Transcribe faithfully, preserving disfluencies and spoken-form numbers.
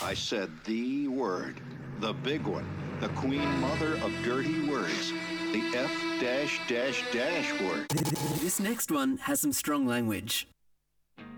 I said the word. The big one. The queen mother of dirty words. The F dash dash dash word. This next one has some strong language.